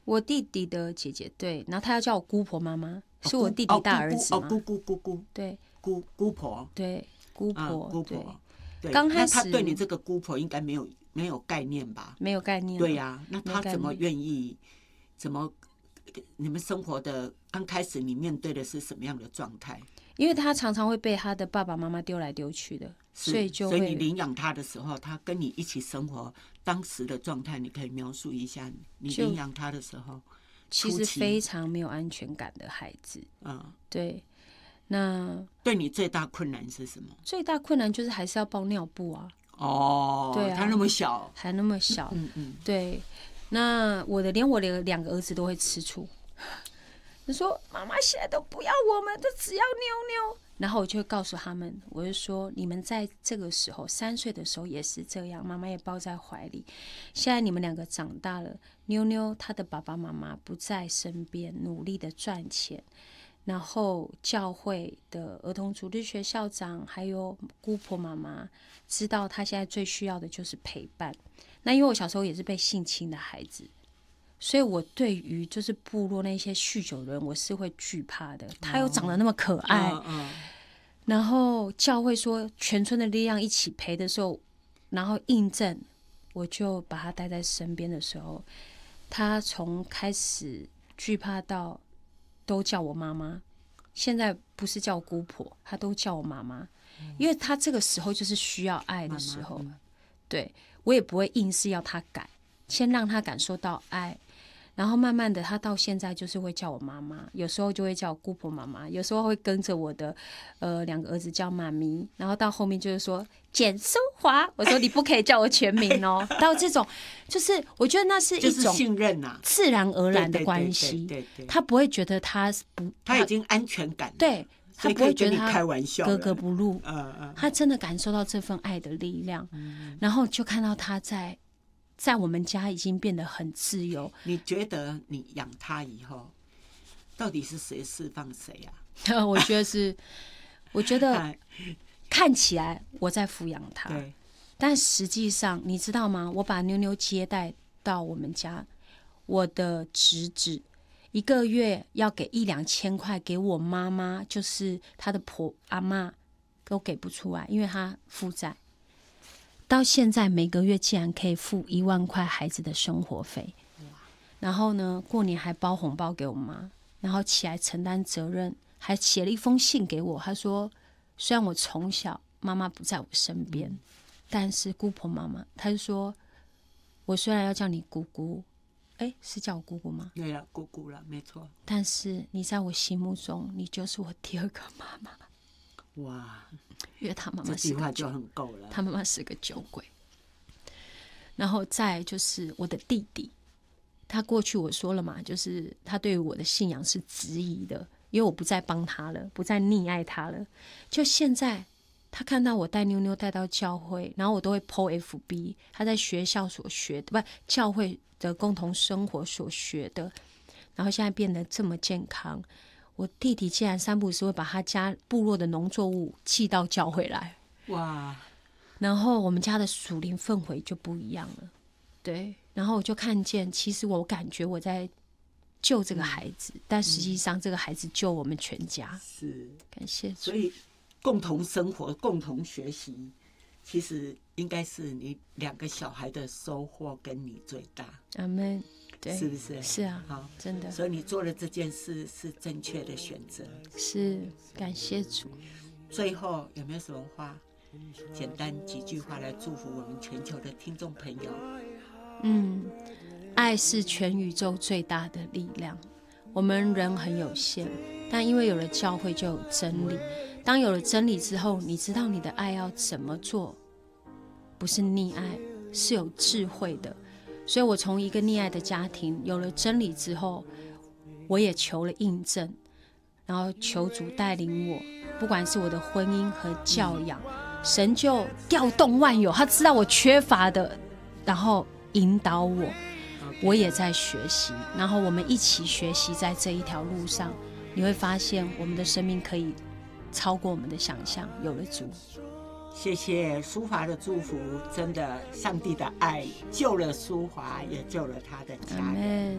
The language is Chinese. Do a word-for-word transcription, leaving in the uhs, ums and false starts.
我弟弟的姐姐，对，然后他要叫我姑婆妈妈，是我弟弟大儿子嘛？ 哦，姑姑姑姑， 对， 姑姑婆， 对，姑婆， 啊、姑婆，对， 刚开始那他对你这个姑婆应该没有没有概念吧？ 没有概念。 对呀、啊，那他怎么愿意？怎么你们生活的刚开始，你面对的是什么样的状态？ 因为他常常会被他的爸爸妈妈丢来丢去的，所以就会。 所以你领养他的时候，他跟你一起生活，当时的状态，你可以描述一下。你领养他的时候， 其实非常没有安全感的孩子。 嗯， 对。那对你最大困难是什么？ 最大困难就是还是要包尿布啊。 哦，对啊，他那么小， 还那么小， 嗯嗯， 对。那我的连我的两个儿子都会吃醋。你说妈妈现在都不要我们，都只要妞妞。然后我就会告诉他们，我就说你们在这个时候三岁的时候也是这样，妈妈也抱在怀里。现在你们两个长大了，妞妞她的爸爸妈妈不在身边，努力的赚钱。然后教会的儿童主日学校长还有姑婆妈妈知道她现在最需要的就是陪伴。那因为我小时候也是被性侵的孩子，所以我对于就是部落那些酗酒的人我是会惧怕的。他又长得那么可爱， 嗯嗯、 然后教会说全村的力量一起陪的时候，然后印证，我就把他带在身边的时候，他从开始惧怕到都叫我妈妈，现在不是叫姑婆，他都叫我妈妈，因为他这个时候就是需要爱的时候。妈妈，对，我也不会硬是要他改，先让他感受到爱，然后慢慢的他到现在就是会叫我妈妈，有时候就会叫我姑婆妈妈，有时候会跟着我的呃两个儿子叫妈咪，然后到后面就是说简淑华，我说你不可以叫我全名哦。到这种就是我觉得那是一种信任啊， 自然而然的关系，他不会觉得他不他已经安全感了， 对，他不会觉得他格格不入， 嗯嗯， 他真的感受到这份爱的力量，嗯，然后就看到他在在我们家已经变得很自由。 你觉得你养他以后，到底是谁释放谁啊？我觉得是，我觉得看起来我在抚养他，但实际上你知道吗？我把妞妞接待到我们家，我的侄子一个月要给一两千块给我妈妈，就是她的婆阿嬷都给不出来，因为她负债。到现在每个月竟然可以付一万块孩子的生活费，然后呢，过年还包红包给我妈，然后起来承担责任，还写了一封信给我。他说，虽然我从小妈妈不在我身边，嗯、但是姑婆妈妈，他就说，我虽然要叫你姑姑，哎，是叫我姑姑吗？ 对了，姑姑了，没错。 但是你在我心目中，你就是我第二个妈妈。 哇！ 因为他妈妈是个就很够了， 他妈妈是个酒鬼。然后再就是我的弟弟，他过去我说了嘛，就是他对于我的信仰是质疑的，因为我不再帮他了，不再溺爱他了。就现在他看到我带妞妞带到教会，然后我都会 po F B 他在学校所学的，不教会的共同生活所学的，然后现在变得这么健康。我弟弟竟然三不五时会把他家部落的农作物寄到教会来， 哇！ 然后我们家的属灵氛围就不一样了，对。然后我就看见，其实我感觉我在救这个孩子，嗯、但实际上这个孩子救我们全家。 是， 感谢主。 所以共同生活、共同学习，其实应该是你两个小孩的收获跟你最大。 阿们。对， 是不是？ 是啊， 好， 真的。 所以你做的这件事是正确的选择。 是，感谢主。 最后有没有什么话，简单几句话来祝福我们全球的听众朋友？ 嗯，爱是全宇宙最大的力量。我们人很有限，但因为有了教会，就有真理。当有了真理之后，你知道你的爱要怎么做，不是溺爱，是有智慧的。所以我从一个溺爱的家庭有了真理之后，我也求了印证，然后求主带领我，不管是我的婚姻和教养，神就调动万有，他知道我缺乏的，然后引导我，我也在学习，然后我们一起学习在这一条路上，你会发现我们的生命可以超过我们的想象，有了主。 谢谢淑华的祝福，真的，上帝的爱救了淑华，也救了他的家人。